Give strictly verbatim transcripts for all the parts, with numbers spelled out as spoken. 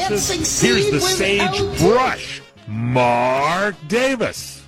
analysis. Here's the Sage Brush, Mark Davis.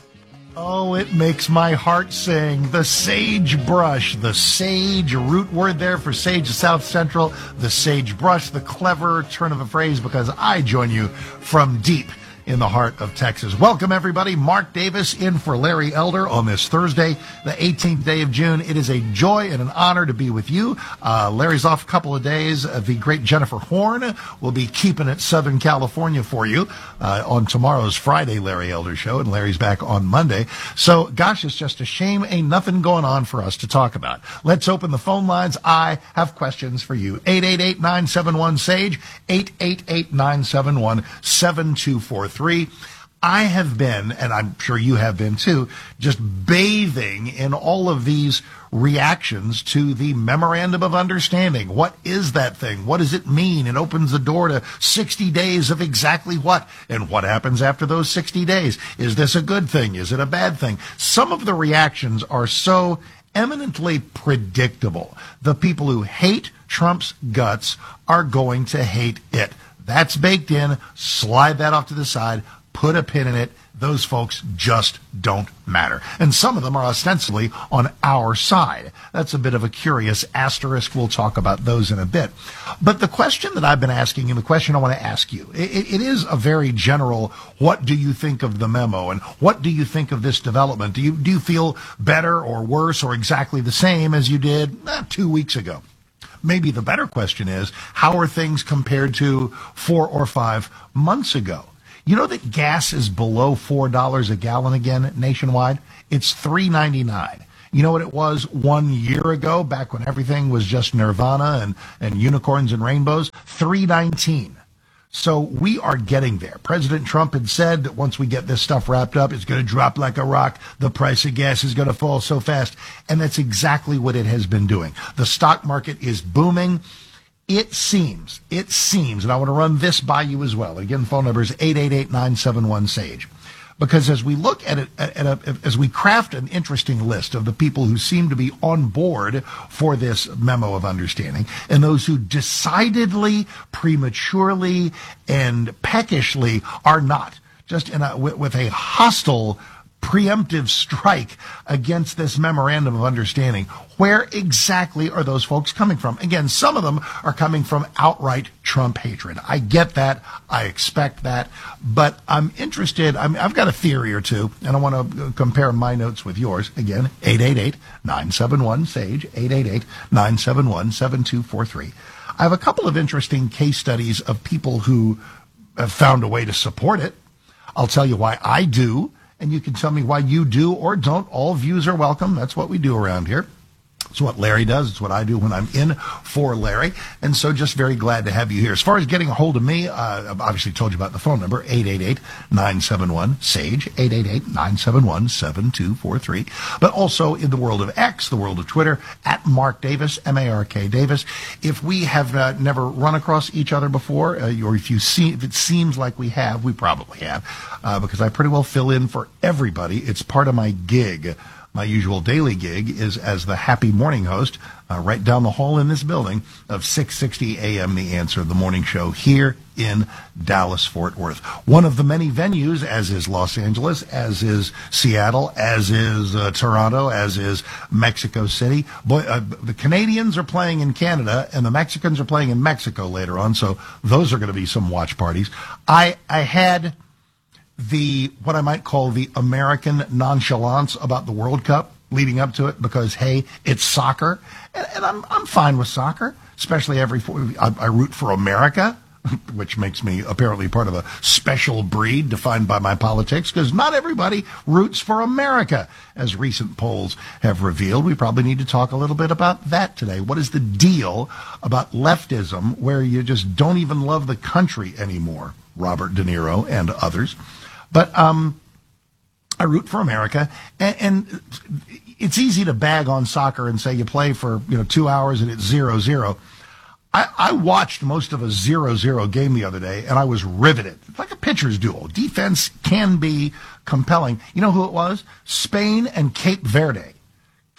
Oh, it makes my heart sing. The Sage Brush, the sage, a root word there for sage, South Central. The Sage Brush, the clever turn of a phrase, because I join you from deep in the heart of Texas. Welcome, everybody. Mark Davis in for Larry Elder on this Thursday, the eighteenth day of June. It is a joy and an honor to be with you. Uh, Larry's off a couple of days. Uh, the great Jennifer Horn will be keeping it Southern California for you uh, on tomorrow's Friday Larry Elder show, and Larry's back on Monday. So, gosh, it's just a shame ain't nothing going on for us to talk about. Let's open the phone lines. I have questions for you. eight eight eight, nine seven one, SAGE, eight eight eight, nine seven one, seven two four three. I have been, and I'm sure you have been too, just bathing in all of these reactions to the Memorandum of Understanding. What is that thing? What does it mean? It opens the door to sixty days of exactly what? And what happens after those sixty days? Is this a good thing? Is it a bad thing? Some of the reactions are so eminently predictable. The people who hate Trump's guts are going to hate it. That's baked in. Slide that off to the side. Put a pin in it. Those folks just don't matter. And some of them are ostensibly on our side. That's a bit of a curious asterisk. We'll talk about those in a bit. But the question that I've been asking, and the question I want to ask you, it, it is a very general, what do you think of the memo? And what do you think of this development? Do you, do you feel better or worse or exactly the same as you did eh, two weeks ago? Maybe the better question is, how are things compared to four or five months ago? You know that gas is below four dollars a gallon again nationwide? It's three ninety-nine. You know what it was one year ago, back when everything was just nirvana and, and unicorns and rainbows? three nineteen. So we are getting there. President Trump had said that once we get this stuff wrapped up, it's going to drop like a rock. The price of gas is going to fall so fast. And that's exactly what it has been doing. The stock market is booming. It seems, it seems, and I want to run this by you as well. Again, phone number is eight eight eight, nine seven one, SAGE. Because as we look at it, at a, as we craft an interesting list of the people who seem to be on board for this memo of understanding, and those who decidedly, prematurely, and peckishly are not, just in a, with, with a hostile, preemptive strike against this memorandum of understanding, where exactly are those folks coming from? Again, some of them are coming from outright Trump hatred. I get that. I expect that. But I'm interested. I'm, I've got a theory or two, and I want to compare my notes with yours. Again, eight eight eight, nine seven one, SAGE, eight eight eight, nine seven one, seven two four three. I have a couple of interesting case studies of people who have found a way to support it. I'll tell you why I do, and you can tell me why you do or don't. All views are welcome. That's what we do around here. It's what Larry does. It's what I do when I'm in for Larry. And so just very glad to have you here. As far as getting a hold of me, uh, I've obviously told you about the phone number, eight eight eight, nine seven one, SAGE, eight eight eight, nine seven one, seven two four three. But also in the world of X, the world of Twitter, at Mark Davis, M A R K Davis. If we have uh, never run across each other before, uh, or if you see, if it seems like we have, we probably have, uh, because I pretty well fill in for everybody. It's part of my gig. My usual daily gig is as the happy morning host uh, right down the hall in this building of six sixty a.m. The Answer, the morning show here in Dallas-Fort Worth. One of the many venues, as is Los Angeles, as is Seattle, as is uh, Toronto, as is Mexico City. Boy, uh, the Canadians are playing in Canada, and the Mexicans are playing in Mexico later on, so those are going to be some watch parties. I, I had the, what I might call the American nonchalance about the World Cup leading up to it, because, hey, it's soccer, and, and I'm I'm fine with soccer, especially every, I, I root for America, which makes me apparently part of a special breed defined by my politics, because not everybody roots for America, as recent polls have revealed. We probably need to talk a little bit about that today. What is the deal about leftism, where you just don't even love the country anymore? Robert De Niro and others. But um, I root for America, and, and it's easy to bag on soccer and say you play for you know two hours and it's zero zero. I, I watched most of a zero zero game the other day, and I was riveted. It's like a pitcher's duel. Defense can be compelling. You know who it was? Spain and Cape Verde.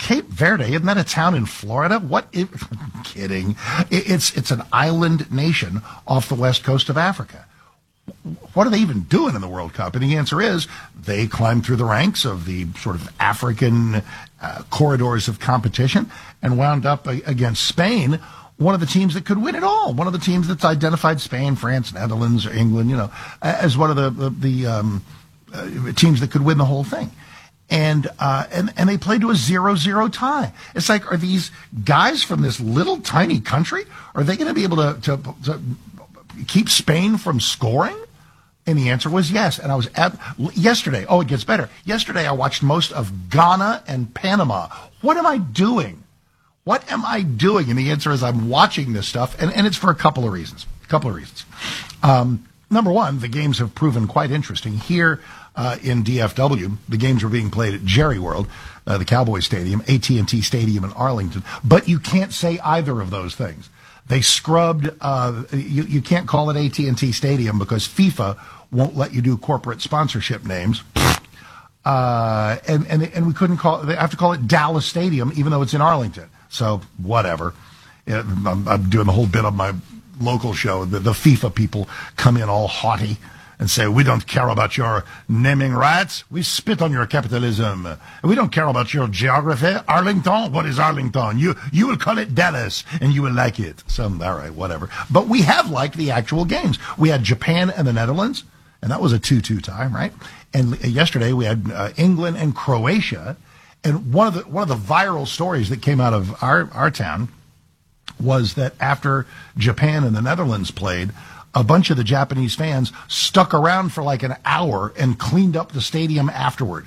Cape Verde, isn't that a town in Florida? What? It, I'm kidding. It, it's it's an island nation off the west coast of Africa. What are they even doing in the World Cup? And the answer is they climbed through the ranks of the sort of African uh, corridors of competition and wound up uh, against Spain, one of the teams that could win it all. One of the teams that's identified Spain, France, Netherlands, or England, you know, as one of the the, the um, uh, teams that could win the whole thing. And uh, and and they played to a zero zero tie. It's like, are these guys from this little tiny country, are they going to be able to, to to keep Spain from scoring? And the answer was yes. And I was at yesterday. Oh, it gets better. Yesterday, I watched most of Ghana and Panama. What am I doing? What am I doing? And the answer is I'm watching this stuff, and, and it's for a couple of reasons. A couple of reasons. Um, number one, the games have proven quite interesting. Here uh, in D F W, the games were being played at Jerry World, uh, the Cowboys Stadium, A T and T Stadium in Arlington. But you can't say either of those things. They scrubbed, uh, you, you can't call it A T and T Stadium because FIFA won't let you do corporate sponsorship names. Uh, and, and, and we couldn't call it, they have to call it Dallas Stadium, even though it's in Arlington. So whatever. I'm, I'm doing the whole bit of my local show. The, the FIFA people come in all haughty and say, we don't care about your naming rights. We spit on your capitalism. We don't care about your geography. Arlington? What is Arlington? You you will call it Dallas, and you will like it. So, all right, whatever. But we have liked the actual games. We had Japan and the Netherlands, and that was a two two tie, right? And yesterday we had uh, England and Croatia. And one of the one of the viral stories that came out of our, our town was that after Japan and the Netherlands played, a bunch of the Japanese fans stuck around for like an hour and cleaned up the stadium afterward.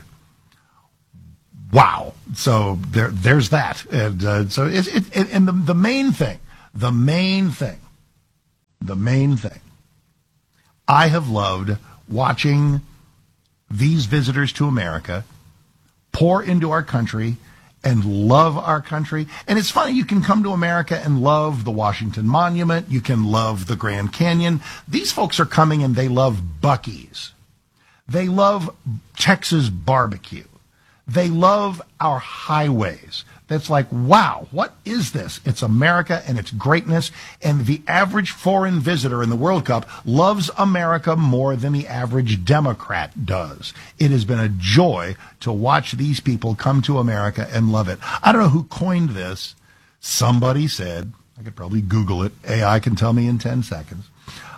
Wow. So there, there's that. And uh, so it, it, and the, the main thing, the main thing, the main thing, I have loved watching these visitors to America pour into our country and love our country. And it's funny, you can come to America and love the Washington Monument. You can love the Grand Canyon. These folks are coming and they love Buc-ee's. They love Texas barbecue. They love our highways. That's like, wow, what is this? It's America and its greatness. And the average foreign visitor in the World Cup loves America more than the average Democrat does. It has been a joy to watch these people come to America and love it. I don't know who coined this. Somebody said, I could probably Google it. A I can tell me in ten seconds.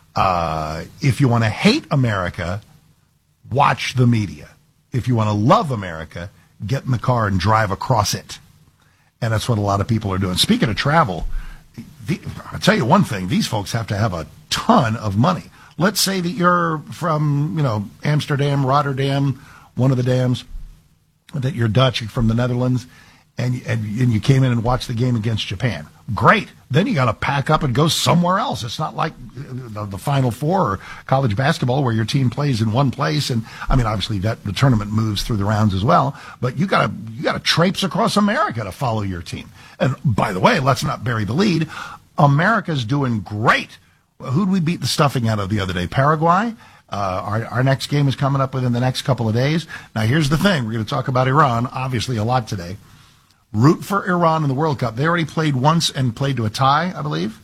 Uh, if you want to hate America, watch the media. If you want to love America, get in the car and drive across it. And that's what a lot of people are doing. Speaking of travel, the, I'll tell you one thing. These folks have to have a ton of money. Let's say that you're from, you know, Amsterdam, Rotterdam, one of the dams, that you're Dutch, you're from the Netherlands, and, and, and you came in and watched the game against Japan. Great. Then you got to pack up and go somewhere else. It's not like the, the Final Four or college basketball where your team plays in one place. And I mean, obviously that the tournament moves through the rounds as well, but you got to, you got to traipse across America to follow your team. And by the way, let's not bury the lead. America's doing great. Who'd we beat the stuffing out of the other day? Paraguay. Uh, our, our next game is coming up within the next couple of days. Now, here's the thing. We're going to talk about Iran, obviously a lot today. Root for Iran in the World Cup. They already played once and played to a tie, I believe.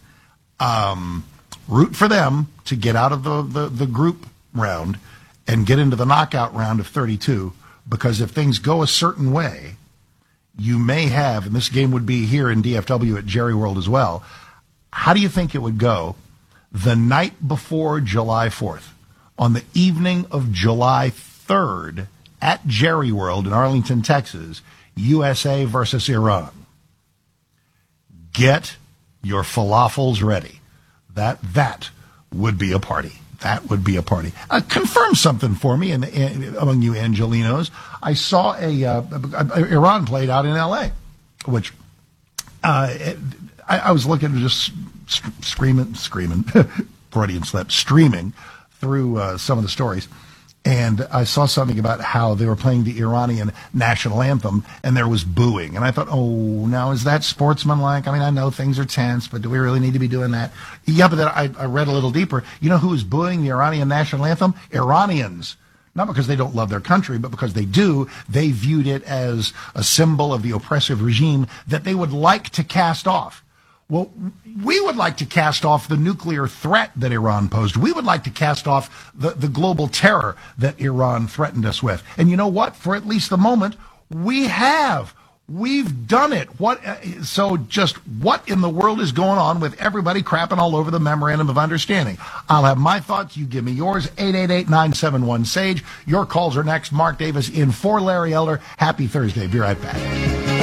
Um, root for them to get out of the, the, the group round and get into the knockout round of thirty-two, because if things go a certain way, you may have, and this game would be here in D F W at Jerry World as well, how do you think it would go the night before July fourth, on the evening of July third at Jerry World in Arlington, Texas, U S A versus Iran? Get your falafels ready. That that would be a party. That would be a party. Uh, confirm something for me, and among you Angelinos, I saw a uh, Iran played out in L A, which uh, I, I was looking just screaming, screaming, Freudian slip, streaming through uh, some of the stories. And I saw something about how they were playing the Iranian national anthem, and there was booing. And I thought, oh, now is that sportsmanlike? I mean, I know things are tense, but do we really need to be doing that? Yeah, but then I, I read a little deeper. You know who was booing the Iranian national anthem? Iranians. not because they don't love their country, but because they do. They viewed it as a symbol of the oppressive regime that they would like to cast off. Well, we would like to cast off the nuclear threat that Iran posed. We would like to cast off the, the global terror that Iran threatened us with. And you know what? For at least the moment, we have. We've done it. What? So just what in the world is going on with everybody crapping all over the memorandum of understanding? I'll have my thoughts. You give me yours. eight eight eight, nine seven one, S A G E. Your calls are next. Mark Davis in for Larry Elder. Happy Thursday. Be right back.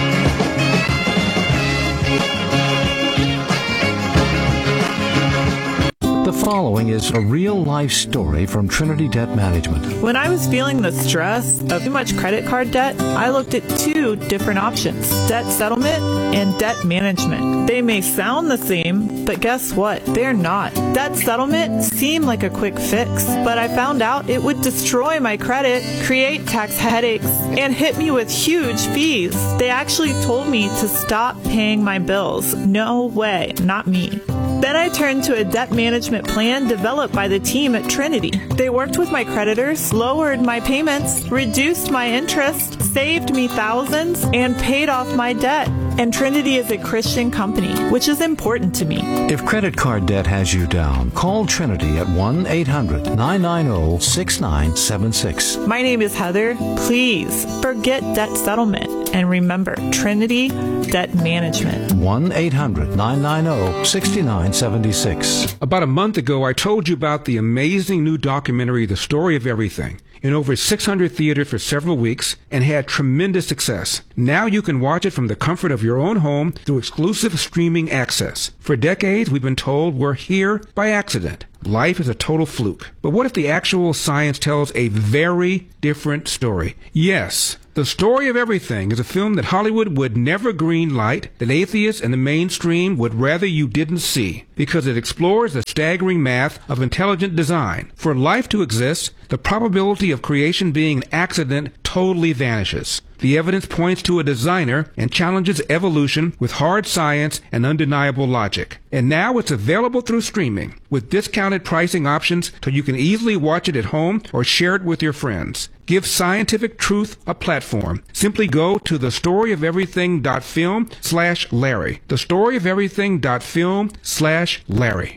The following is a real-life story from Trinity Debt Management. When I was feeling the stress of too much credit card debt, I looked at two different options, debt settlement and debt management. They may sound the same, but guess what? They're not. Debt settlement seemed like a quick fix, but I found out it would destroy my credit, create tax headaches, and hit me with huge fees. They actually told me to stop paying my bills. No way, not me. Then I turned to a debt management plan developed by the team at Trinity. They worked with my creditors, lowered my payments, reduced my interest, saved me thousands, and paid off my debt. And Trinity is a Christian company, which is important to me. If credit card debt has you down, call Trinity at one eight hundred, nine nine zero, six nine seven six. My name is Heather. Please forget debt settlement and remember Trinity Debt Management. one eight hundred, nine nine zero, six nine seven six. About a month ago, I told you about the amazing new documentary, The Story of Everything, in over six hundred theaters for several weeks and had tremendous success. Now you can watch it from the comfort of your own home through exclusive streaming access. For decades, we've been told we're here by accident. Life is a total fluke. But what if the actual science tells a very different story? Yes. The Story of Everything is a film that Hollywood would never green light, that atheists and the mainstream would rather you didn't see, because it explores the staggering math of intelligent design. For life to exist, the probability of creation being an accident totally vanishes. The evidence points to a designer and challenges evolution with hard science and undeniable logic. And now it's available through streaming, with discounted pricing options so you can easily watch it at home or share it with your friends. Give scientific truth a platform. Simply go to thestoryofeverything.film slash Larry. Thestoryofeverything.film slash Larry.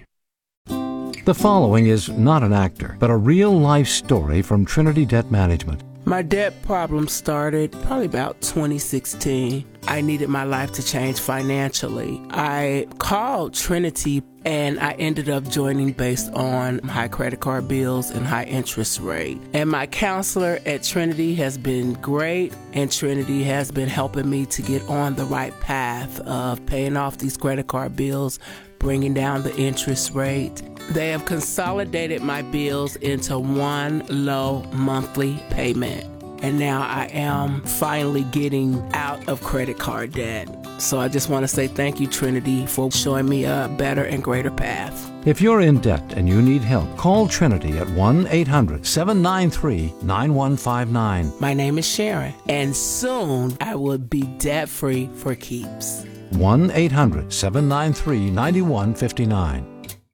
The following is not an actor, but a real-life story from Trinity Debt Management. My debt problem started probably about twenty sixteen. I needed my life to change financially. I called Trinity and I ended up joining based on high credit card bills and high interest rate. And my counselor at Trinity has been great, and Trinity has been helping me to get on the right path of paying off these credit card bills, bringing down the interest rate. They have consolidated my bills into one low monthly payment. And now I am finally getting out of credit card debt. So I just want to say thank you, Trinity, for showing me a better and greater path. If you're in debt and you need help, call Trinity at one eight hundred, seven nine three, nine one five nine. My name is Sharon, and soon I will be debt-free for keeps. one eight hundred, seven nine three, nine one five nine.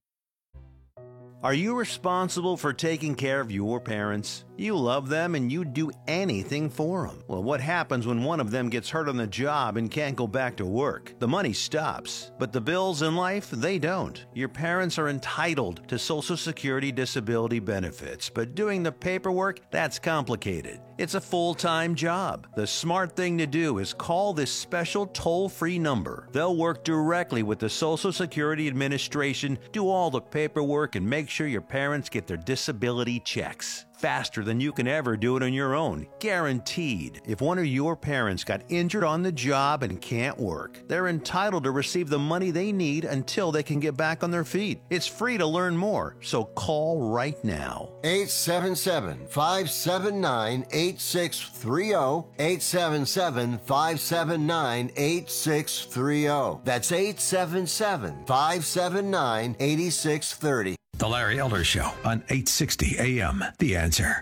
Are you responsible for taking care of your parents? You love them and you'd do anything for them. Well, what happens when one of them gets hurt on the job and can't go back to work? The money stops, but the bills in life, they don't. Your parents are entitled to Social Security disability benefits, but doing the paperwork, that's complicated. It's a full-time job. The smart thing to do is call this special toll-free number. They'll work directly with the Social Security Administration, do all the paperwork, and make sure your parents get their disability checks. Faster than you can ever do it on your own. Guaranteed. If one of your parents got injured on the job and can't work, they're entitled to receive the money they need until they can get back on their feet. It's free to learn more, so call right now. eight seven seven, five seven nine, eight six three zero. eight seven seven, five seven nine, eight six three zero. That's eight seven seven, five seven nine, eight six three zero. The Larry Elder Show on eight sixty A M. The Answer.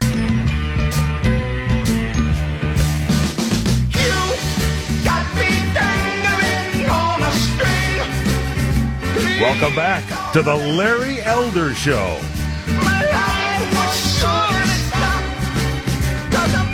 Welcome back to the Larry Elder Show.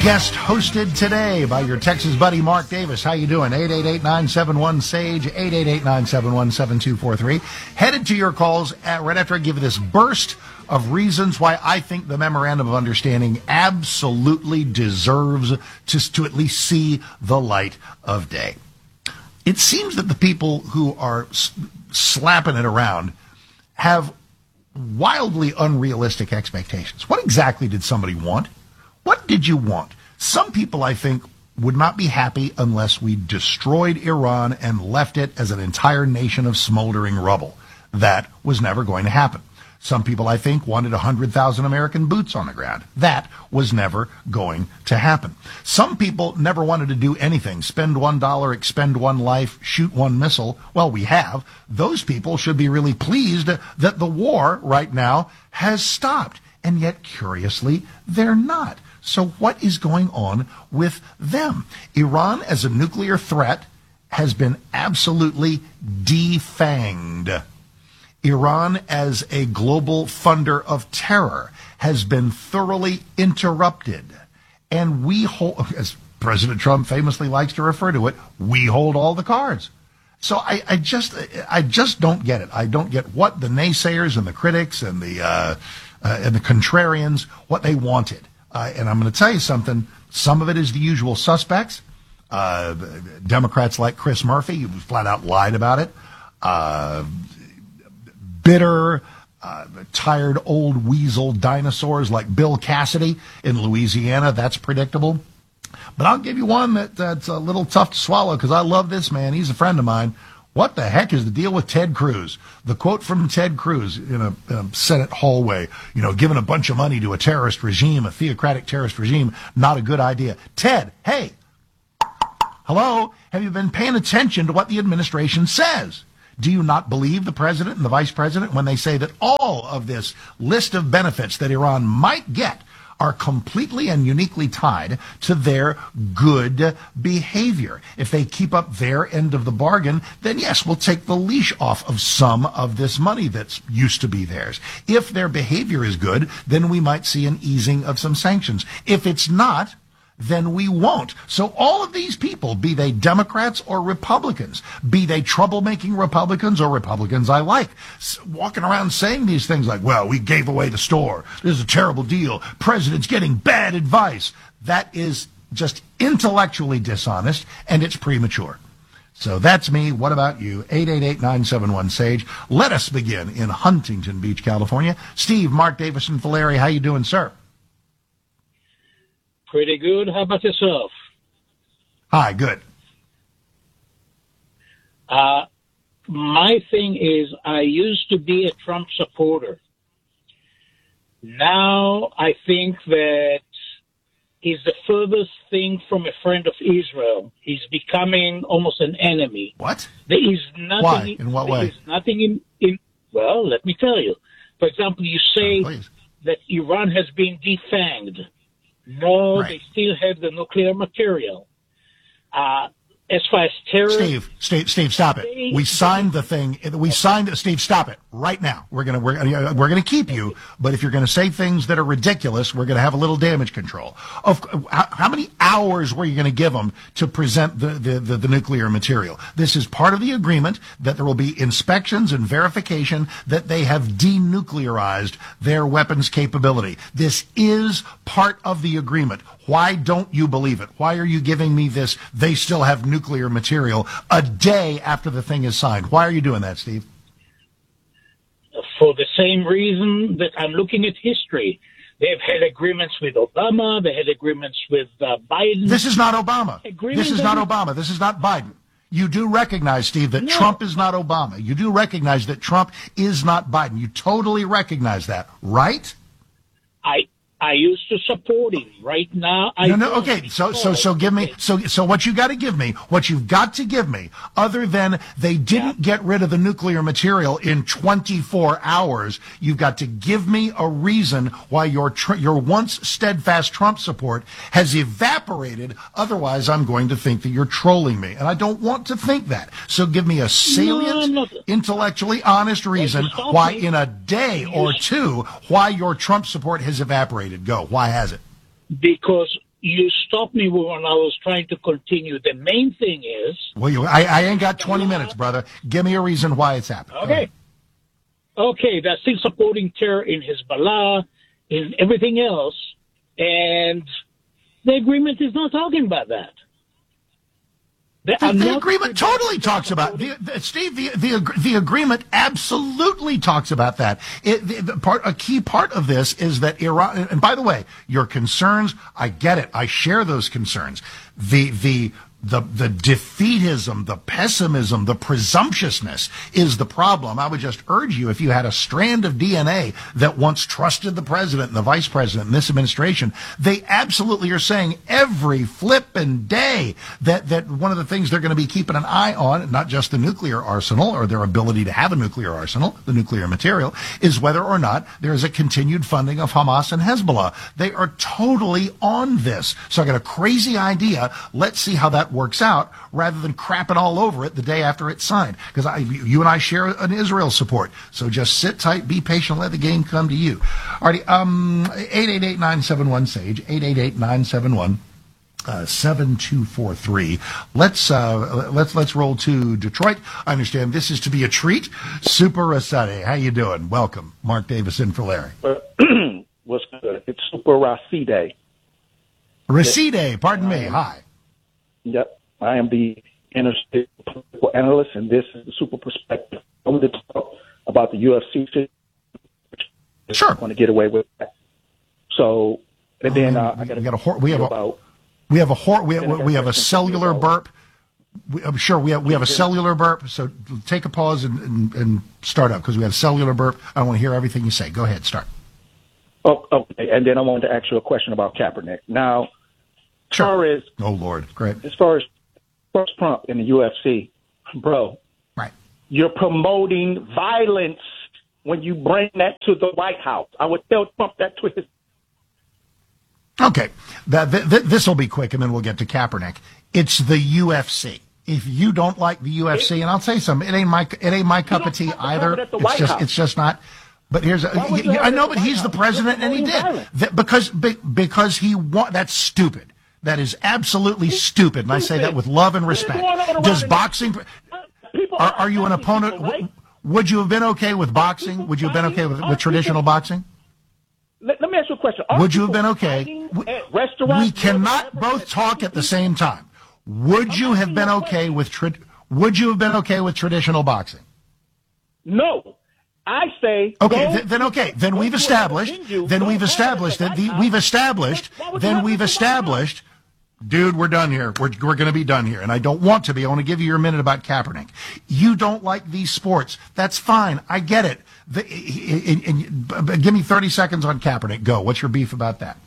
guest hosted today by your Texas buddy Mark Davis. How you doing? eight eight eight, nine seven one, S A G E, eight eight eight, nine seven one, seven two four three. Headed to your calls at, right after I give you this burst of reasons why I think the Memorandum of Understanding absolutely deserves to, to at least see the light of day. It seems that the people who are s- slapping it around have wildly unrealistic expectations. What exactly did somebody want? What did you want? Some people, I think, would not be happy unless we destroyed Iran and left it as an entire nation of smoldering rubble. That was never going to happen. Some people, I think, wanted one hundred thousand American boots on the ground. That was never going to happen. Some people never wanted to do anything. Spend one dollar, expend one life, shoot one missile. Well, we have. Those people should be really pleased that the war right now has stopped. And yet, curiously, they're not. So what is going on with them? Iran as a nuclear threat has been absolutely defanged. Iran as a global funder of terror has been thoroughly interrupted. And we hold, as President Trump famously likes to refer to it, we hold all the cards. So I, I just I just don't get it. I don't get what the naysayers and the critics and the uh, uh, and the contrarians, what they wanted. Uh, and I'm going to tell you something. Some of it is the usual suspects. Uh, Democrats like Chris Murphy, who flat out lied about it. Uh, bitter, uh, tired old weasel dinosaurs like Bill Cassidy in Louisiana. That's predictable. But I'll give you one that, that's a little tough to swallow because I love this man. He's a friend of mine. What the heck is the deal with Ted Cruz? The quote from Ted Cruz in a, in a Senate hallway, you know, giving a bunch of money to a terrorist regime, a theocratic terrorist regime, not a good idea. Ted, hey, hello, have you been paying attention to what the administration says? Do you not believe the president and the vice president when they say that all of this list of benefits that Iran might get are completely and uniquely tied to their good behavior? If they keep up their end of the bargain, then yes, we'll take the leash off of some of this money that's used to be theirs. If their behavior is good, then we might see an easing of some sanctions. If it's not, then we won't. So all of these people, be they Democrats or Republicans, be they troublemaking Republicans or Republicans I like, walking around saying these things like, well, we gave away the store. This is a terrible deal. President's getting bad advice. That is just intellectually dishonest, and it's premature. So that's me. What about you? eight eight eight, nine seven one, S A G E. Let us begin in Huntington Beach, California. Steve, Mark Davison, Fileri, how you doing, sir? Pretty good. How about yourself? Hi, good. Uh, my thing is, I used to be a Trump supporter. Now I think that he's the furthest thing from a friend of Israel. He's becoming almost an enemy. What? There is nothing. Why? In what way? There is nothing in, in. Well, let me tell you. For example, you say oh, that Iran has been defanged. No, right. They still have the nuclear material. Uh, as far as terror, Steve, Steve, Steve, stop it. They, we signed the thing. We signed it. Steve, stop it right now. We're gonna we're we're gonna keep you. But if you're gonna say things that are ridiculous, we're gonna have a little damage control. Of how, how many hours were you gonna give them to present the, the the the nuclear material? This is part of the agreement that there will be inspections and verification that they have denuclearized their weapons capability. This is part of the agreement. Why don't you believe it? Why are you giving me this? They still have nuclear material a day after the thing is signed. Why are you doing that, Steve? For the same reason that I'm looking at history. They've had agreements with Obama. They had agreements with uh, Biden. This is not Obama. Agreement this is not Obama. This is not Biden. You do recognize, Steve, that no. Trump is not Obama. You do recognize that Trump is not Biden. You totally recognize that, right? I I used to support him. Right now, I no, no. don't. Okay, so so so give me so so what you got to give me, what you've got to give me, other than they didn't yeah. get rid of the nuclear material in twenty-four hours, you've got to give me a reason why your tr- your once steadfast Trump support has evaporated. Otherwise, I'm going to think that you're trolling me, and I don't want to think that. So give me a salient, no, intellectually honest reason why, me. in a day or two, why your Trump support has evaporated. Go. Why has it? Because you stopped me when I was trying to continue. The main thing is... Well, you, I, I ain't got twenty minutes, brother. Give me a reason why it's happening. Okay. Okay, that's still supporting terror in Hezbollah, in everything else, and the agreement is not talking about that. The, the agreement totally talks about the, the, Steve. The, the the agreement absolutely talks about that. It, the, the part, a key part of this is that Iran. And by the way, your concerns, I get it. I share those concerns. The the the the defeatism, the pessimism, the presumptuousness is the problem. I would just urge you, if you had a strand of D N A that once trusted the president and the vice president and this administration, they absolutely are saying every flippin' day that, that one of the things they're going to be keeping an eye on, not just the nuclear arsenal or their ability to have a nuclear arsenal, the nuclear material, is whether or not there is a continued funding of Hamas and Hezbollah. They are totally on this. So I got a crazy idea. Let's see how that works out rather than crapping all over it the day after it's signed. Because I, you and I share an Israel support. So just sit tight, be patient, let the game come to you. Alrighty, um, eight eight eight, nine seven one, SAGE, eight eight eight, nine seven one, seven two four three. Let's, uh, let's, let's roll to Detroit. I understand this is to be a treat. Super Rossetti, how you doing? Welcome. Mark Davis in for Larry. What's good? It's Super Racide. Racide, pardon me. Hi. Yep, I am the interstate political analyst, and this is the Super Perspective. I want to talk about the U F C. Sure. I want to get away with that. So, and then uh, I got a hor- we have a we have a hor- we have, we have a cellular burp. We, I'm sure we have we have a cellular burp. So take a pause and, and, and start up because we have a cellular burp. I want to hear everything you say. Go ahead, start. Oh, okay, and then I wanted to ask you a question about Kaepernick. Now. As far as, oh, Lord. Great. As far as First Trump in the U F C, bro, right? You're promoting violence when you bring that to the White House. I would tell Trump that to his. Okay. That, th- th- this will be quick, and then we'll get to Kaepernick. It's the U F C. If you don't like the U F C, and I'll tell you something, it ain't my, it ain't my cup of tea either. It it's just, House. it's just not. But here's, a, he, I know, but he's the president, and he did that because because he want. That's stupid. That is absolutely stupid, and I say that with love and respect. Does boxing... Are, are you an opponent? Would you have been okay with boxing? Would you have been okay with, with traditional boxing? Let, let me ask you a question. Would you have been okay? We cannot both talk at the same time. Would you have been okay with... Tra- would you have been okay with traditional boxing? No. I say... Okay, th- then okay. Then we've established... Then we've established that the... We've established... Then we've established... Dude, we're done here. We're we're going to be done here. And I don't want to be. I want to give you your minute about Kaepernick. You don't like these sports. That's fine. I get it. The, and, and, give me thirty seconds on Kaepernick. Go. What's your beef about that?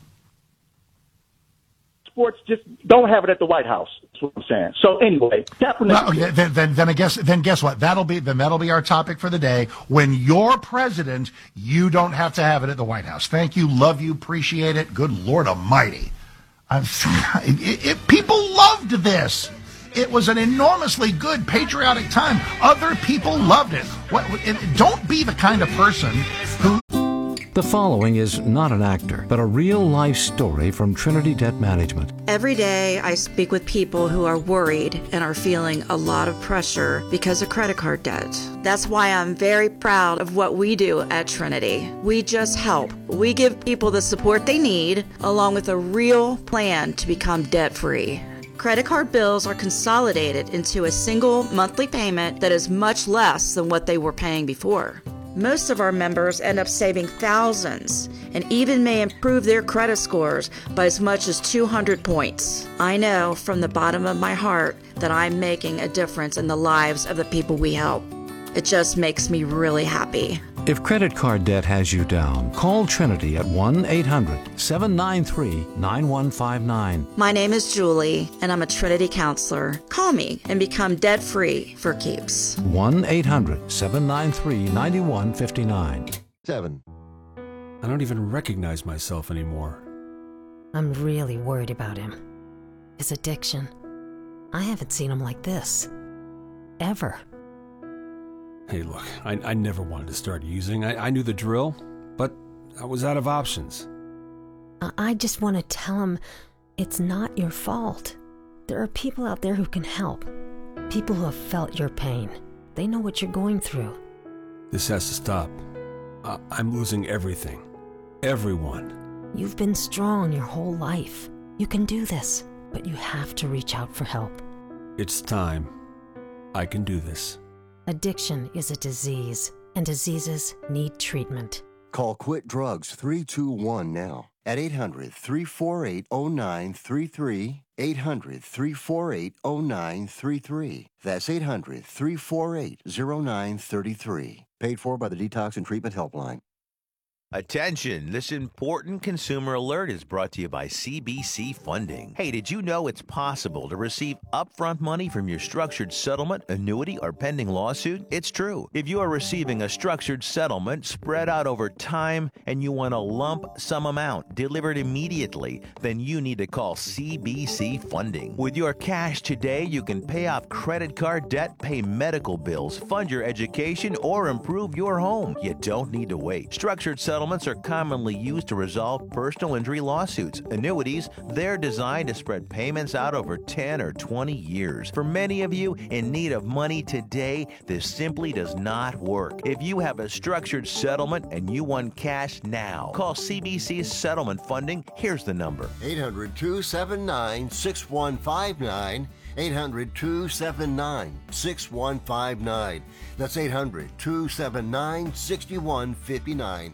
Sports just don't have it at the White House. That's what I'm saying. So anyway, Kaepernick. Well, okay, then, then, then I guess then guess what? That'll be then that'll be our topic for the day. When you're president, you don't have to have it at the White House. Thank you. Love you. Appreciate it. Good Lord Almighty. It, it, people loved this. It was an enormously good patriotic time. Other people loved it. What, it. Don't be the kind of person who... The following is not an actor, but a real-life story from Trinity Debt Management. Every day I speak with people who are worried and are feeling a lot of pressure because of credit card debt. That's why I'm very proud of what we do at Trinity. We just help. We give people the support they need, along with a real plan to become debt-free. Credit card bills are consolidated into a single monthly payment that is much less than what they were paying before. Most of our members end up saving thousands and even may improve their credit scores by as much as two hundred points. I know from the bottom of my heart that I'm making a difference in the lives of the people we help. It just makes me really happy. If credit card debt has you down, call Trinity at one eight hundred, seven nine three, nine one five nine. My name is Julie, and I'm a Trinity counselor. Call me and become debt-free for keeps. one eight hundred, seven nine three, nine one five nine. Seven. I don't even recognize myself anymore. I'm really worried about him. His addiction. I haven't seen him like this. Ever. Hey, look, I, I never wanted to start using. I, I knew the drill, but I was out of options. I just want to tell him It's not your fault. There are people out there who can help. People who have felt your pain. They know what you're going through. This has to stop. I- I'm losing everything. Everyone. You've been strong your whole life. You can do this, but you have to reach out for help. It's time. I can do this. Addiction is a disease, and diseases need treatment. Call Quit Drugs three two one now at eight hundred, three four eight, oh nine three three, eight hundred, three four eight, oh nine three three. That's eight hundred, three four eight, oh nine three three. Paid for by the Detox and Treatment Helpline. Attention, this important consumer alert is brought to you by C B C Funding. Hey, did you know it's possible to receive upfront money from your structured settlement, annuity, or pending lawsuit? It's true. If you are receiving a structured settlement spread out over time and you want a lump sum amount delivered immediately, then you need to call C B C Funding. With your cash today, you can pay off credit card debt, pay medical bills, fund your education, or improve your home. You don't need to wait. Structured settlements Settlements are commonly used to resolve personal injury lawsuits. Annuities, they're designed to spread payments out over ten or twenty years. For many of you in need of money today, this simply does not work. If you have a structured settlement and you want cash now, call C B C Settlement Funding. Here's the number. eight hundred, two seven nine, six one five nine. eight hundred, two seven nine, six one five nine. That's eight hundred, two seven nine, six one five nine.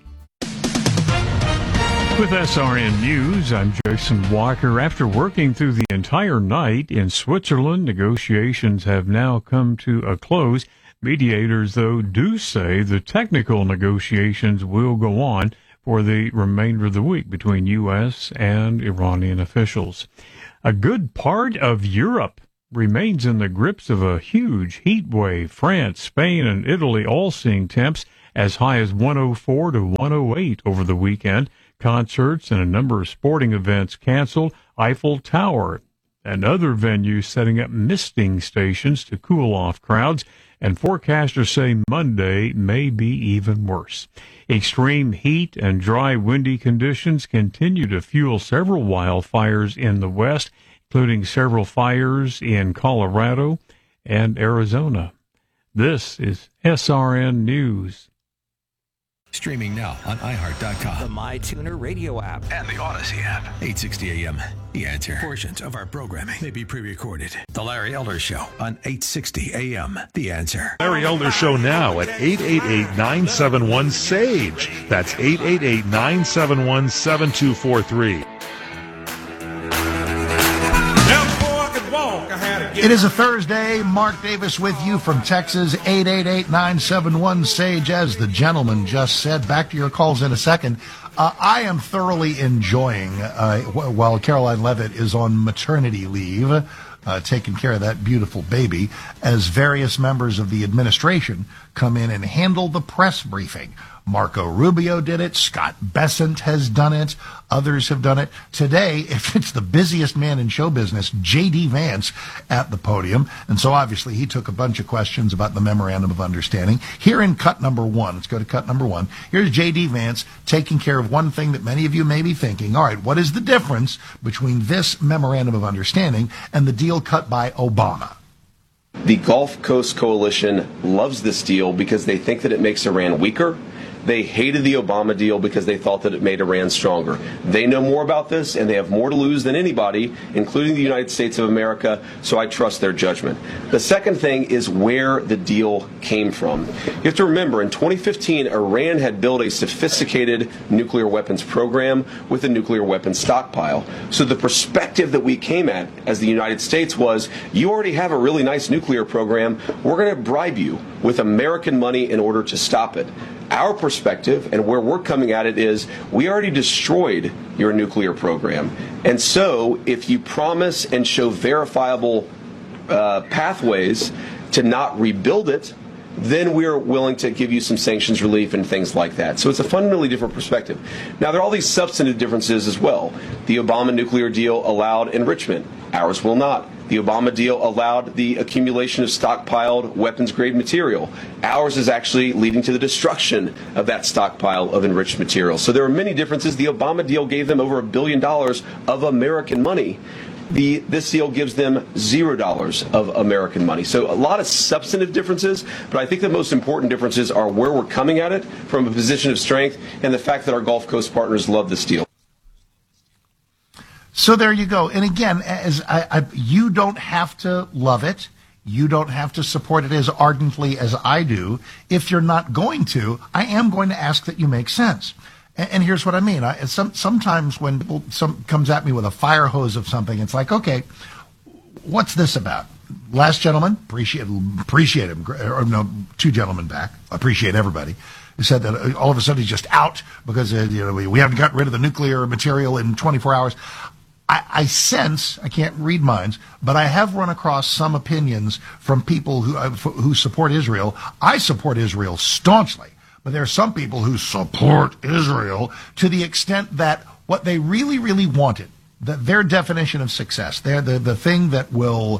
With S R N News, I'm Jason Walker. After working through the entire night in Switzerland, negotiations have now come to a close. Mediators, though, do say the technical negotiations will go on for the remainder of the week between U S and Iranian officials. A good part of Europe remains in the grips of a huge heat wave. France, Spain, and Italy all seeing temps as high as one oh four to one oh eight over the weekend. Concerts and a number of sporting events canceled. Eiffel Tower and other venues setting up misting stations to cool off crowds. And forecasters say Monday may be even worse. Extreme heat and dry, windy conditions continue to fuel several wildfires in the west, including several fires in Colorado and Arizona. This is S R N News. Streaming now on i heart dot com. The MyTuner radio app. And the Odyssey app. eight sixty A M. The Answer. Portions of our programming may be pre-recorded. The Larry Elder Show on eight sixty A M. The Answer. Larry Elder Show now at eight eight eight, nine seven one, S A G E. That's eight eight eight, nine seven one, seven two four three. It is a Thursday. Mark Davis with you from Texas, eight eight eight, nine seven one, S A G E, as the gentleman just said. Back to your calls in a second. Uh, I am thoroughly enjoying, uh, while Caroline Levitt is on maternity leave, uh, taking care of that beautiful baby, as various members of the administration come in and handle the press briefing. Marco Rubio did it. Scott Bessent has done it. Others have done it. Today, if it's the busiest man in show business, J D. Vance at the podium. And so obviously he took a bunch of questions about the Memorandum of Understanding. Here in cut number one, let's go to cut number one. Here's J D. Vance taking care of one thing that many of you may be thinking. All right, what is the difference between this Memorandum of Understanding and the deal cut by Obama? The Gulf Coast Coalition loves this deal because they think that it makes Iran weaker. They hated the Obama deal because they thought that it made Iran stronger. They know more about this, and they have more to lose than anybody, including the United States of America, so I trust their judgment. The second thing is where the deal came from. You have to remember, in twenty fifteen, Iran had built a sophisticated nuclear weapons program with a nuclear weapons stockpile. So the perspective that we came at as the United States was, you already have a really nice nuclear program. We're going to bribe you with American money in order to stop it. Our perspective and where we're coming at it is we already destroyed your nuclear program. And so if you promise and show verifiable uh, pathways to not rebuild it, then we're willing to give you some sanctions relief and things like that. So it's a fundamentally different perspective. Now, there are all these substantive differences as well. The Obama nuclear deal allowed enrichment. Ours will not. The Obama deal allowed the accumulation of stockpiled weapons-grade material. Ours is actually leading to the destruction of that stockpile of enriched material. So there are many differences. The Obama deal gave them over a billion dollars of American money. The, this deal gives them zero dollars of American money. So a lot of substantive differences, but I think the most important differences are where we're coming at it from a position of strength and the fact that our Gulf Coast partners love this deal. So there you go. And again, as I, I, you don't have to love it. You don't have to support it as ardently as I do. If you're not going to, I am going to ask that you make sense. And, and here's what I mean. I, some, sometimes when people some comes at me with a fire hose of something, it's like, okay, what's this about? Last gentleman, appreciate, appreciate him, or no, two gentlemen back, appreciate everybody. He said that all of a sudden he's just out because uh, you know we, we haven't gotten rid of the nuclear material in twenty-four hours. I, I sense, I can't read minds, but I have run across some opinions from people who uh, who support Israel. I support Israel staunchly, but there are some people who support Israel to the extent that what they really, really wanted, that their definition of success, they're the, the thing that will,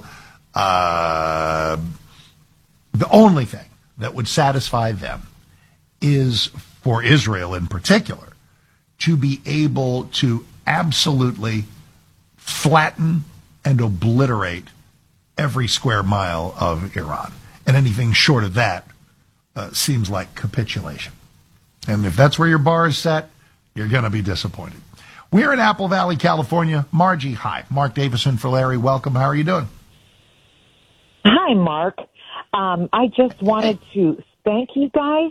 uh, the only thing that would satisfy them is for Israel in particular to be able to absolutely flatten and obliterate every square mile of Iran. And anything short of that uh, seems like capitulation. And if that's where your bar is set, you're going to be disappointed. We're in Apple Valley, California. Margie, hi. Mark Davison for Larry, welcome. How are you doing? Hi, Mark. Um, I just wanted to thank you guys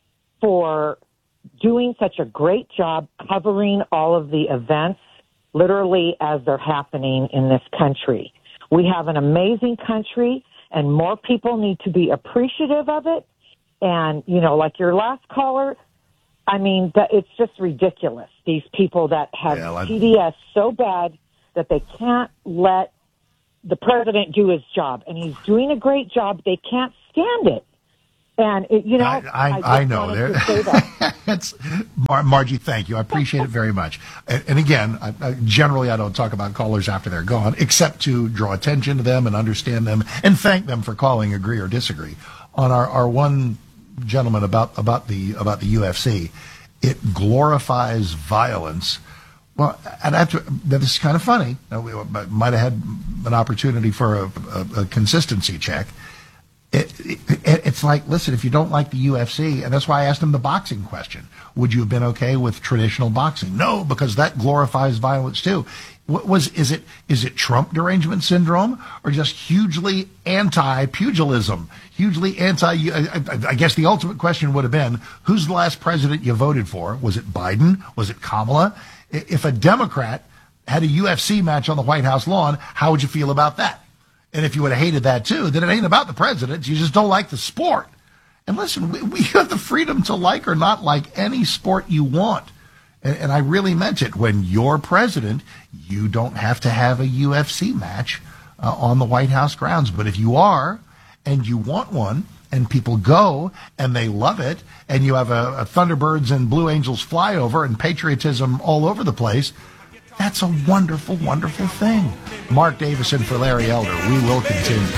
for doing such a great job covering all of the events literally as they're happening in this country. We have an amazing country, and more people need to be appreciative of it. And, you know, like your last caller, I mean, that it's just ridiculous. These people that have yeah, T D S so bad that they can't let the president do his job. And he's doing a great job. They can't stand it. And, it, you know, I, I, I, I know. That's, Mar- Margie, thank you. I appreciate it very much. And, and again, I, I, generally I don't talk about callers after they're gone, except to draw attention to them and understand them and thank them for calling, agree or disagree. On our, our one gentleman about, about the about the U F C, it glorifies violence. Well, and after, this is kind of funny. We might have had an opportunity for a, a, a consistency check. It, it, it's like, listen, if you don't like the U F C, and that's why I asked him the boxing question, would you have been okay with traditional boxing? No, because that glorifies violence too. What was is it is it Trump derangement syndrome or just hugely anti-pugilism, hugely anti? I, I guess the ultimate question would have been, who's the last president you voted for? Was it Biden? Was it Kamala? If a Democrat had a U F C match on the White House lawn, how would you feel about that? And if you would have hated that too, then it ain't about the president. You just don't like the sport. And listen, we, we have the freedom to like or not like any sport you want. And, and I really meant it. When you're president, you don't have to have a U F C match uh, on the White House grounds. But if you are, and you want one, and people go, and they love it, and you have a, a Thunderbirds and Blue Angels flyover and patriotism all over the place, that's a wonderful, wonderful thing. Mark Davison for Larry Elder. We will continue.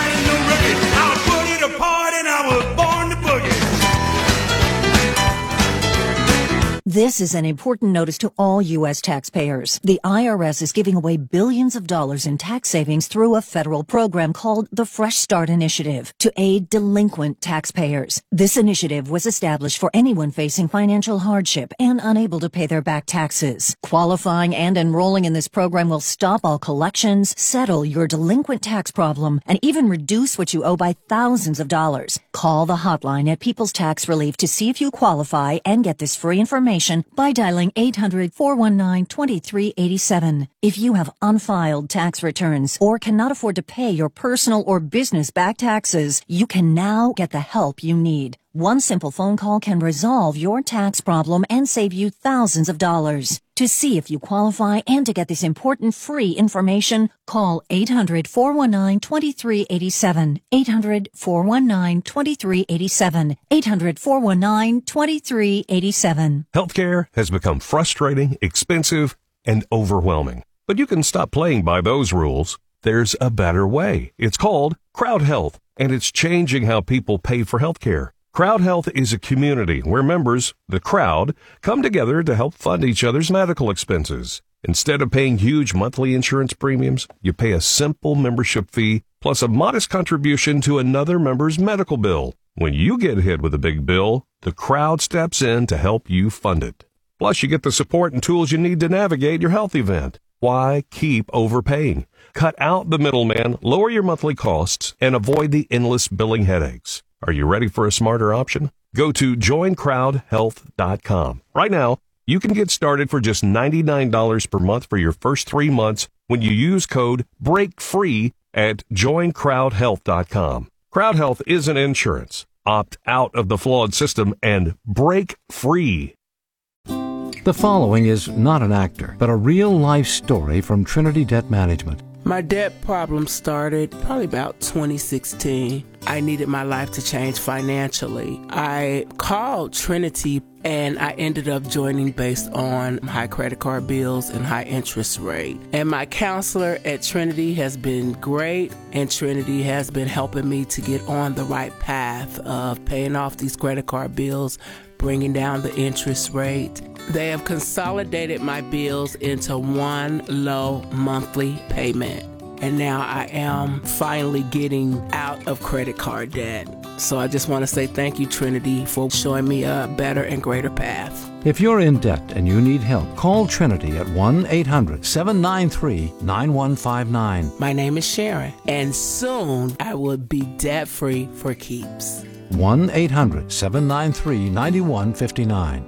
This is an important notice to all U S taxpayers. The I R S is giving away billions of dollars in tax savings through a federal program called the Fresh Start Initiative to aid delinquent taxpayers. This initiative was established for anyone facing financial hardship and unable to pay their back taxes. Qualifying and enrolling in this program will stop all collections, settle your delinquent tax problem, and even reduce what you owe by thousands of dollars. Call the hotline at People's Tax Relief to see if you qualify and get this free information by dialing eight hundred, four one nine, two three eight seven. If you have unfiled tax returns or cannot afford to pay your personal or business back taxes, you can now get the help you need. One simple phone call can resolve your tax problem and save you thousands of dollars. To see if you qualify and to get this important free information, call eight hundred, four one nine, two three eight seven, eight hundred, four one nine, two three eight seven, eight hundred, four one nine, two three eight seven. Healthcare has become frustrating, expensive, and overwhelming. But you can stop playing by those rules. there's a better way. It's called Crowd Health, and it's changing how people pay for health care. Crowd Health is a community where members, the crowd, come together to help fund each other's medical expenses. Instead of paying huge monthly insurance premiums, you pay a simple membership fee plus a modest contribution to another member's medical bill. When you get hit with a big bill, the crowd steps in to help you fund it. Plus, you get the support and tools you need to navigate your health event. Why keep overpaying? Cut out the middleman, lower your monthly costs, and avoid the endless billing headaches. Are you ready for a smarter option? Go to join crowd health dot com. Right now, you can get started for just ninety-nine dollars per month for your first three months when you use code BREAKFREE at join crowd health dot com. Crowd Health isn't insurance. Opt out of the flawed system and break free. The following is not an actor, but a real-life story from Trinity Debt Management. My debt problem started probably about twenty sixteen. I needed my life to change financially. I called Trinity and I ended up joining based on high credit card bills and high interest rate. And my counselor at Trinity has been great, and Trinity has been helping me to get on the right path of paying off these credit card bills, bringing down the interest rate. They have consolidated my bills into one low monthly payment. And now I am finally getting out of credit card debt. So I just want to say thank you, Trinity, for showing me a better and greater path. If you're in debt and you need help, call Trinity at one eight hundred seven nine three nine one five nine. My name is Sharon, and soon I will be debt-free for keeps. one eight hundred seven nine three nine one five nine.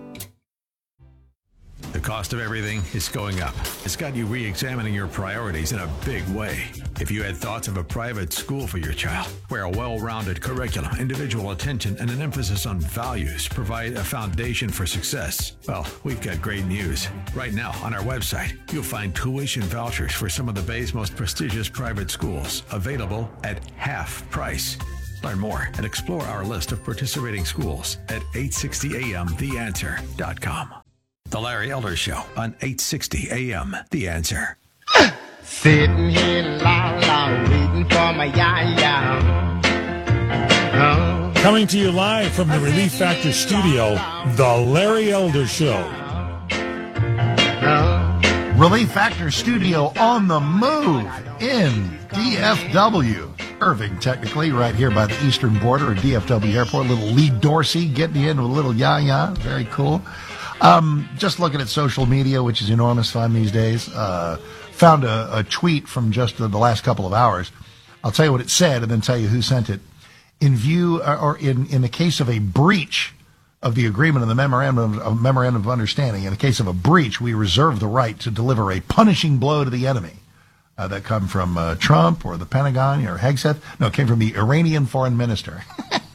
The cost of everything is going up. It's got you re-examining your priorities in a big way. If you had thoughts of a private school for your child, where a well-rounded curriculum, individual attention, and an emphasis on values provide a foundation for success, well, we've got great news. Right now, on our website, you'll find tuition vouchers for some of the Bay's most prestigious private schools, available at half price. Learn more and explore our list of participating schools at eight sixty a m the answer dot com. The Larry Elder Show on eight sixty A M The Answer. Sitting here, la la, waiting for my ya ya. Coming to you live from the Relief Factor studio, The Larry Elder Show. Relief Factor studio on the move in D F W. Irving, technically, right here by the eastern border of D F W Airport. Little Lee Dorsey getting in with a little ya-ya. Very cool. Um, just looking at social media, which is enormous fun these days. Uh, found a, a tweet from just the, the last couple of hours. I'll tell you what it said and then tell you who sent it. In view, or, or in, in the case of a breach of the agreement and the memorandum of, memorandum of understanding, in the case of a breach, we reserve the right to deliver a punishing blow to the enemy. Uh, that come from uh, Trump or the Pentagon or Hegseth. No, it came from the Iranian foreign minister.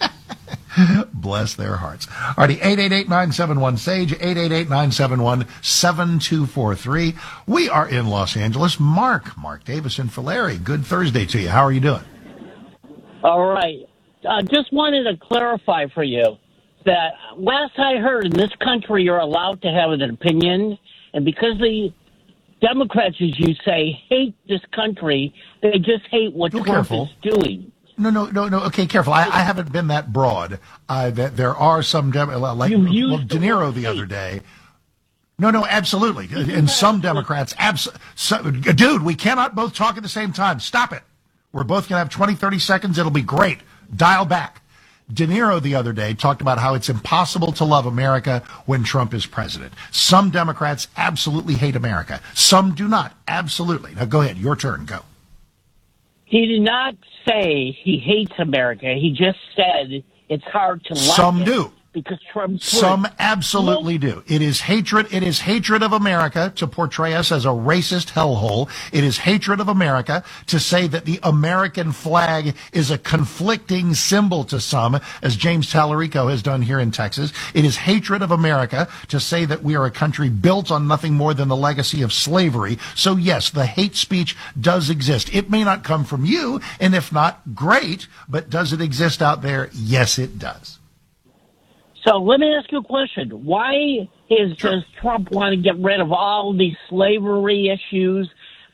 Bless their hearts. All righty, eight eight eight, nine seven one, S A G E, eight eight eight, nine seven one, seven two four three. We are in Los Angeles. Mark, Mark Davison for Larry. Good Thursday to you. How are you doing? All right. I uh, just wanted to clarify for you that last I heard in this country you're allowed to have an opinion, and because the Democrats, as you say, hate this country, they just hate what Be Trump careful. is doing. No, no, no, no. Okay, careful. I, I haven't been that broad. Uh, that there are some, Dem- like You used well, De Niro the other day. No, no, absolutely. And some Democrats, abs- so, dude, we cannot both talk at the same time. Stop it. We're both going to have twenty, thirty seconds. It'll be great. Dial back. De Niro the other day talked about how it's impossible to love America when Trump is president. Some Democrats absolutely hate America. Some do not. Absolutely. Now go ahead. Your turn. Go. He did not say he hates America. He just said it's hard to like Some it do. because Trump's Some absolutely do. It is hatred. It is hatred of America to portray us as a racist hellhole. It is hatred of America to say that the American flag is a conflicting symbol to some, as James Tallarico has done here in Texas. It is hatred of America to say that we are a country built on nothing more than the legacy of slavery. So yes, the hate speech does exist. It may not come from you, and if not, great, but does it exist out there? Yes, it does. So let me ask you a question. Why is, does Trump want to get rid of all these slavery issues,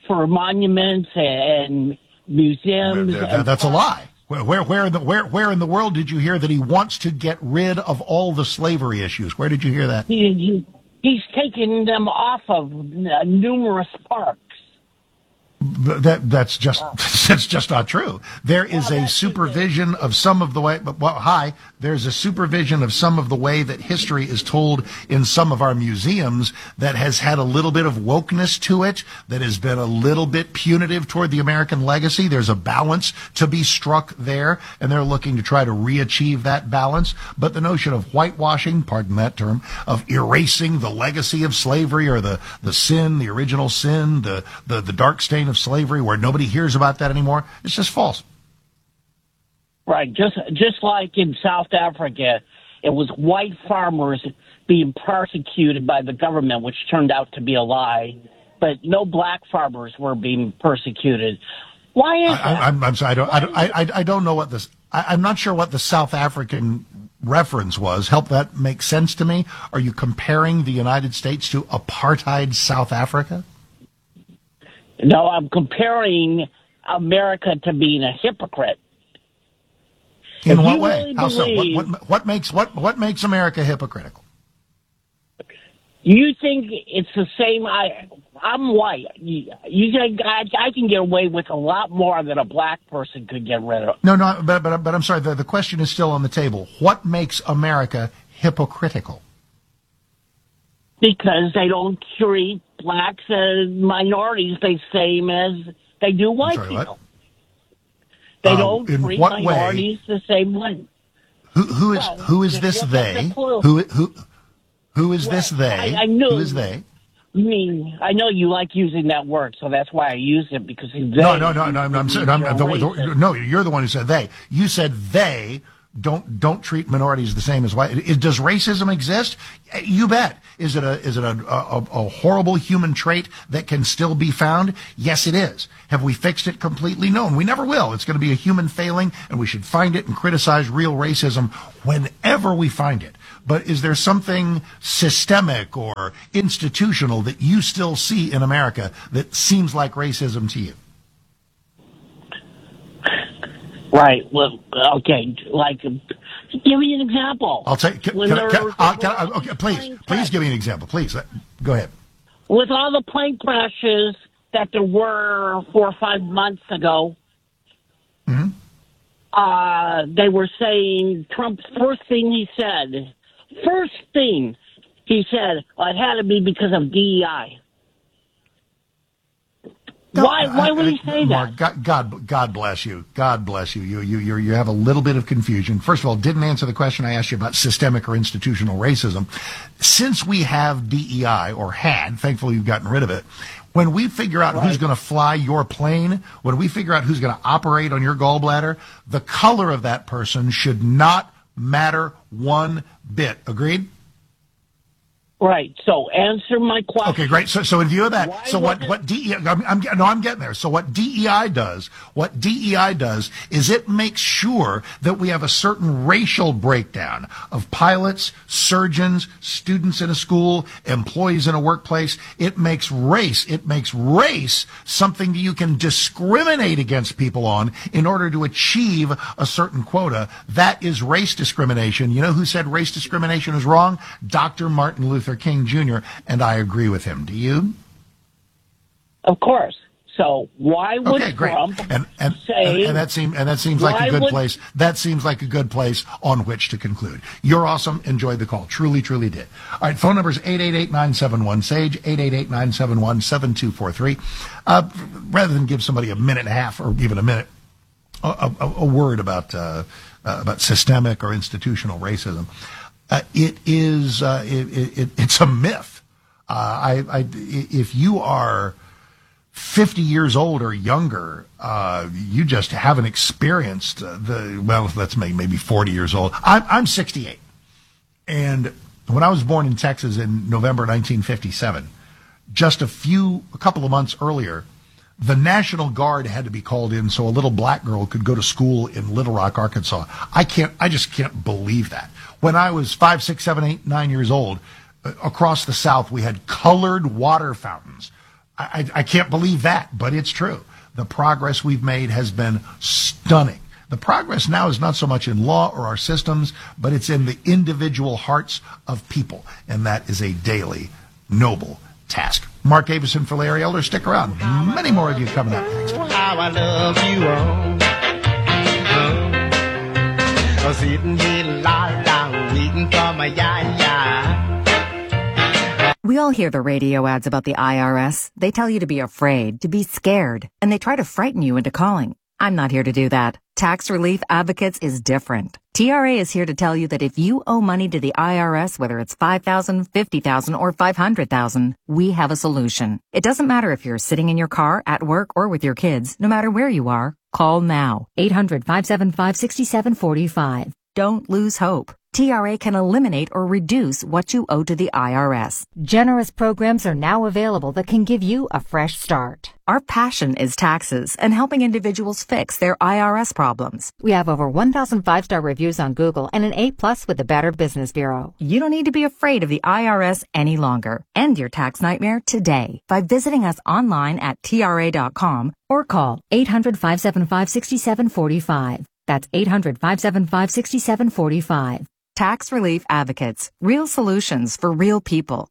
for monuments and museums. That- and that's a lie. Where, where, where in the where, where in the world did you hear that he wants to get rid of all the slavery issues? Where did you hear that? He, he, he's taking them off of uh, numerous parks. That that's just that's just not true. There is a supervision of some of the way. But well, hi, there's a supervision of some of the way that history is told in some of our museums that has had a little bit of wokeness to it. That has been a little bit punitive toward the American legacy. There's a balance to be struck there, and they're looking to try to re-achieve that balance. But the notion of whitewashing, pardon that term, of erasing the legacy of slavery or the the sin, the original sin, the the, the dark stain of slavery, where nobody hears about that anymore, it's just false. Right, just just like in South Africa, it was white farmers being persecuted by the government, which turned out to be a lie, but no black farmers were being persecuted. Why is I, that? I, I'm, I'm sorry, I don't, I, don't, I, I don't know what this, I, I'm not sure what the South African reference was. Help that make sense to me. Are you comparing the United States to apartheid South Africa? No, I'm comparing America to being a hypocrite. In If what you way? really How so? What, believe- what, what makes what what makes America hypocritical? You think it's the same? I, I'm white. You, you think I, I can get away with a lot more than a black person could get rid of? No, no, but but, but I'm sorry. The, the question is still on the table. What makes America hypocritical? Because they don't treat blacks and minorities the same as they do white sorry, people. what? They Um, don't in treat what way? minorities the same way. Who who is Well, who is just this look at they? the clue. Who who who is this Well, they? I, I knew. Who is they? I mean, I know you like using that word, so that's why I used it, because they, No, no, no, no. I'm, I'm, saying- I'm, you're the, racist. the, no, you're the one who said they. You said they don't don't treat minorities the same as white. Is, does racism exist? You bet. Is it a is it a, a a horrible human trait that can still be found? Yes, it is. Have we fixed it completely? No, and we never will. It's going to be a human failing, and we should find it and criticize real racism whenever we find it. But is there something systemic or institutional that you still see in America that seems like racism to you? Right. Well, okay. Like, give me an example. I'll take. Can, When can, I- can, there- uh, can I, okay, please, please give me an example. Please, uh, go ahead. With all the plane crashes that there were four or five months ago, Mm-hmm. uh, they were saying Trump's first thing he said, first thing he said, well, it had to be because of D E I. No, why? Why would he say Mark, that? God, God, God bless you. God bless you. You, you, you, you have a little bit of confusion. First of all, didn't answer the question I asked you about systemic or institutional racism. Since we have D E I, or had, thankfully you've gotten rid of it. When we figure out who's going to fly your plane, when we figure out who's going to operate on your gallbladder, the color of that person should not matter one bit. Agreed? Right. So answer my question. Okay, great. So, so in view of that, Why so what, would it- what D E I, I'm, I'm, no, I'm getting there. So what D E I does, what D E I does is it makes sure that we have a certain racial breakdown of pilots, surgeons, students in a school, employees in a workplace. It makes race, it makes race something that you can discriminate against people on in order to achieve a certain quota. That is race discrimination. You know who said race discrimination is wrong? Doctor Martin Luther King Junior, and I agree with him. Do you? Of course. So why would Okay, great. Trump And and, say? and, and that seems and that seems like why a good would- place. That seems like a good place on which to conclude. You're awesome. Enjoyed the call. Truly, truly did. All right. Phone number is eight eight eight, nine seven one, SAGE, eight eight eight, nine seven one, seven two four three. Uh, rather than give somebody a minute and a half or even a minute, a, a, a word about uh, uh, about systemic or institutional racism. Uh, it is uh, it, it, it's a myth. Uh, I, I, if you are fifty years old or younger, uh, you just haven't experienced uh, the, well, let's make maybe forty years old. I'm, I'm sixty-eight. And when I was born in Texas in November nineteen fifty-seven, just a few, a couple of months earlier, the National Guard had to be called in so a little black girl could go to school in Little Rock, Arkansas. I can't, I just can't believe that. When I was five, six, seven, eight, nine years old, uh, across the South, we had colored water fountains. I, I can't believe that, but it's true. The progress we've made has been stunning. The progress now is not so much in law or our systems, but it's in the individual hearts of people, and that is a daily, noble task. Mark Davison for Larry Elder. Stick around. Many more of you coming up next. How I love you, oh, oh, sitting here la la, waiting for my ya-ya. We all hear the radio ads about the I R S. They tell you to be afraid, to be scared, and they try to frighten you into calling. I'm not here to do that. Tax Relief Advocates is different. T R A is here to tell you that if you owe money to the I R S, whether it's five thousand dollars, fifty thousand dollars, or five hundred thousand dollars, we have a solution. It doesn't matter if you're sitting in your car, at work, or with your kids. No matter where you are, call now. eight hundred, five seven five, six seven four five. Don't lose hope. T R A can eliminate or reduce what you owe to the I R S. Generous programs are now available that can give you a fresh start. Our passion is taxes and helping individuals fix their I R S problems. We have over one thousand five-star reviews on Google and an A plus with the Better Business Bureau. You don't need to be afraid of the I R S any longer. End your tax nightmare today by visiting us online at T R A dot com or call eight hundred, five seven five, six seven four five. That's eight hundred, five seven five, six seven four five. Tax Relief Advocates. Real solutions for real people.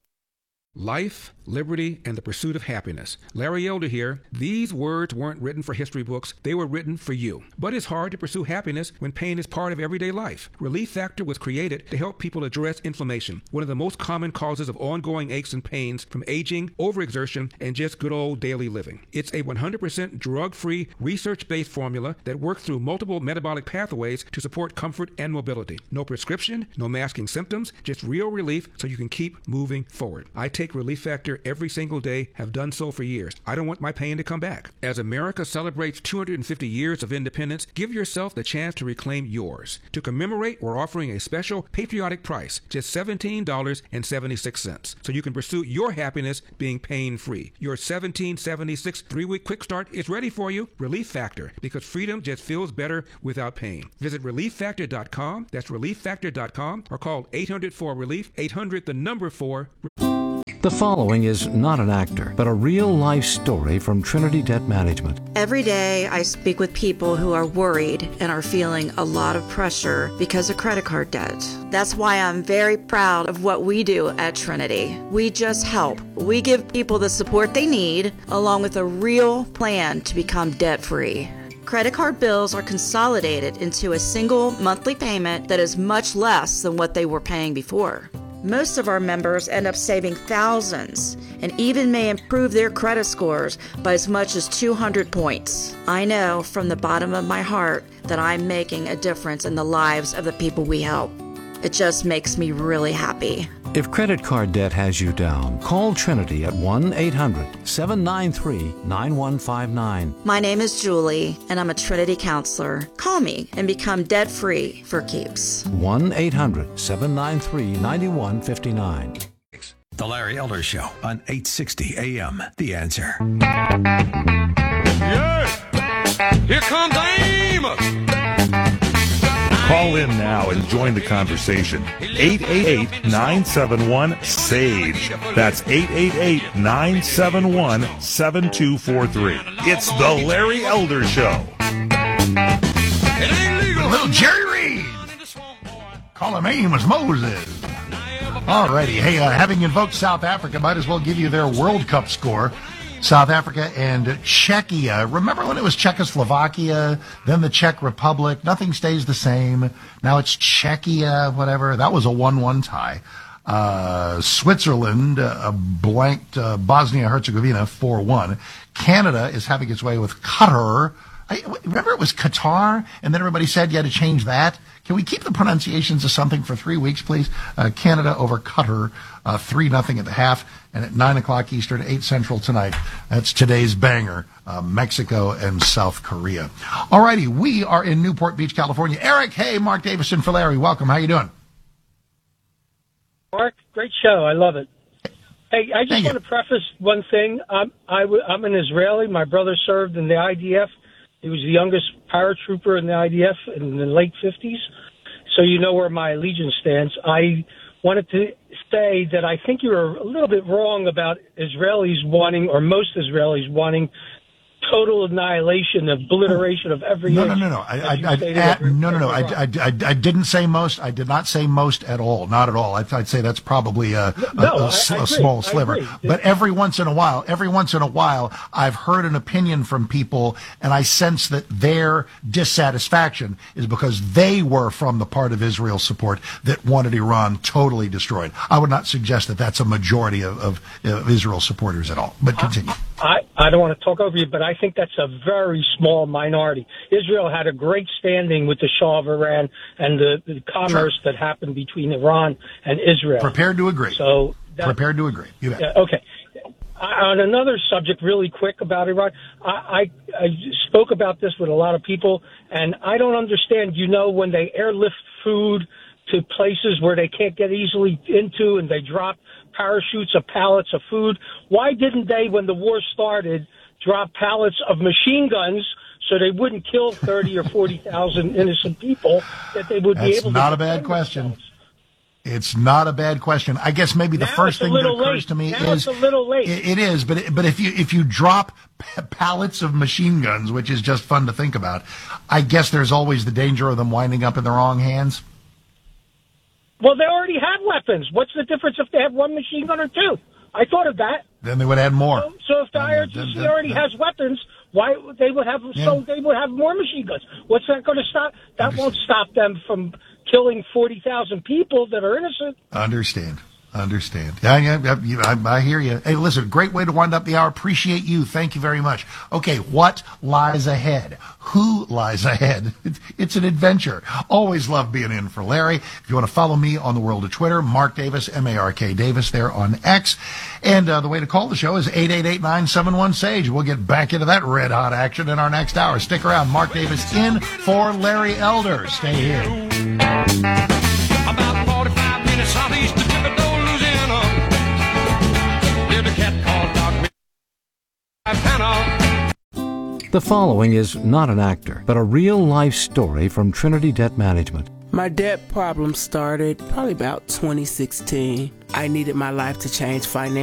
Life, liberty, and the pursuit of happiness. Larry Elder here. These words weren't written for history books. They were written for you. But it's hard to pursue happiness when pain is part of everyday life. Relief Factor was created to help people address inflammation, one of the most common causes of ongoing aches and pains from aging, overexertion, and just good old daily living. It's a one hundred percent drug-free, research-based formula that works through multiple metabolic pathways to support comfort and mobility. No prescription, no masking symptoms, just real relief so you can keep moving forward. I take Relief Factor every single day, have done so for years. I don't want my pain to come back. As America celebrates two hundred fifty years of independence, give yourself the chance to reclaim yours. To commemorate, we're offering a special patriotic price, just seventeen dollars and seventy-six cents, so you can pursue your happiness being pain-free. Your seventeen seventy-six three-week quick start is ready for you. Relief Factor, because freedom just feels better without pain. Visit relief factor dot com, that's relief factor dot com, or call eight hundred four relief, eight hundred the number four. The following is not an actor, but a real-life story from Trinity Debt Management. Every day I speak with people who are worried and are feeling a lot of pressure because of credit card debt. That's why I'm very proud of what we do at Trinity. We just help. We give people the support they need, along with a real plan to become debt-free. Credit card bills are consolidated into a single monthly payment that is much less than what they were paying before. Most of our members end up saving thousands and even may improve their credit scores by as much as two hundred points. I know from the bottom of my heart that I'm making a difference in the lives of the people we help. It just makes me really happy. If credit card debt has you down, call Trinity at one eight hundred, seven nine three, nine one five nine. My name is Julie, and I'm a Trinity counselor. Call me and become debt-free for keeps. one eight hundred, seven nine three, nine one five nine. The Larry Elder Show on eight sixty A M. The Answer. Yeah! Here comes Amos! Call in now and join the conversation. eight eight eight, nine seven one, S A G E. That's eight eight eight, nine seven one, seven two four three. It's the Larry Elder Show. Little Jerry Reed. Call him Amos Moses. Alrighty. Hey, uh, having invoked South Africa, might as well give you their World Cup score. South Africa and Czechia. Remember when it was Czechoslovakia, then the Czech Republic? Nothing stays the same. Now it's Czechia, whatever. That was a one one tie. Uh, Switzerland uh, blanked uh, Bosnia-Herzegovina four one. Canada is having its way with Qatar. I, remember it was Qatar, and then everybody said you had to change that. Can we keep the pronunciations of something for three weeks, please? Uh, Canada over Qatar, uh, three nothing at the half, and at nine o'clock Eastern, eight Central tonight. That's today's banger, uh, Mexico and South Korea. All righty, we are in Newport Beach, California. Eric, hey, Mark Davison for Larry. Welcome. How you doing? Mark, great show. I love it. Hey, I just Thank want you. to preface one thing. I'm, I w- I'm an Israeli. My brother served in the I D F. He was the youngest paratrooper in the I D F in the late fifties. So you know where my allegiance stands. I wanted to say that I think you're a little bit wrong about Israelis wanting, or most Israelis wanting, total annihilation, obliteration of every. No, no, no, no. I, I, I, at, no, no, no. I, I, I, I didn't say most. I did not say most at all. Not at all. I'd, I'd say that's probably a, a, no, a, a, I, I a small sliver. But every once in a while, every once in a while, I've heard an opinion from people, and I sense that their dissatisfaction is because they were from the part of Israel support that wanted Iran totally destroyed. I would not suggest that that's a majority of, of, of Israel supporters at all. But continue. I, I don't want to talk over you, but I think that's a very small minority. Israel had a great standing with the Shah of Iran and the, the commerce sure. that happened between Iran and Israel. Prepared to agree. So that, Prepared to agree. You bet. Yeah, okay. I, on another subject, really quick about Iran, I, I, I spoke about this with a lot of people, and I don't understand, you know, when they airlift food to places where they can't get easily into and they drop parachutes of pallets of food. Why didn't they, when the war started, drop pallets of machine guns so they wouldn't kill thirty or forty thousand innocent people, that they would That's be able to... That's not a bad question. Themselves. It's not a bad question. I guess maybe the now first thing that occurs late. to me now is it's a little late. It, it is, but it, but if you if you drop p- pallets of machine guns, which is just fun to think about, I guess there's always the danger of them winding up in the wrong hands. Well, they already have weapons. What's the difference if they have one machine gun or two? I thought of that. Then they would add more. So, so if the I R G C then, then, already then, has weapons, why they would have? Yeah. So they would have more machine guns. What's that going to stop? That Understand. won't stop them from killing forty thousand people that are innocent. Understand. Understand. Yeah, yeah, yeah I, I hear you. Hey, listen, great way to wind up the hour. Appreciate you. Thank you very much. Okay, what lies ahead? Who lies ahead? It's, it's an adventure. Always love being in for Larry. If you want to follow me on the world of Twitter, Mark Davis, M A R K Davis there on X. And uh, the way to call the show is eight eight eight, nine seven one, S A G E. We'll get back into that red-hot action in our next hour. Stick around. Mark Davis in for Larry Elder. Stay here. About forty-five minutes southeast of Thibodeau, The following is not an actor, but a real-life story from Trinity Debt Management. My debt problem started probably about twenty sixteen. I needed my life to change financially.